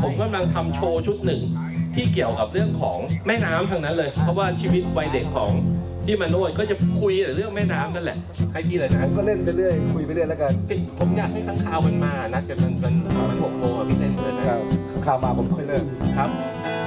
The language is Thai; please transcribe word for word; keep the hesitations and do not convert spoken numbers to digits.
ผมกำลังทำโชว์ชุดหนึ่งที่เกี่ยวกับเรื่องของแม่น้ำทั้งนั้นเลยเพราะว่าชีวิตวัยเด็กของพี่มาโนดก็จะคุยแต่เรื่องแม่น้ำนั่นแหละให้พี่เลยนะผมก็เล่นไปเรื่อยคุยไปเรื่อยแล้วกันผมอยากให้ข้างคาวมันมานัดกันมันมันมันหกโมงอ่ะพี่เล่นเลยนะครับข่าวมาผมก็ไปเริ่มครับ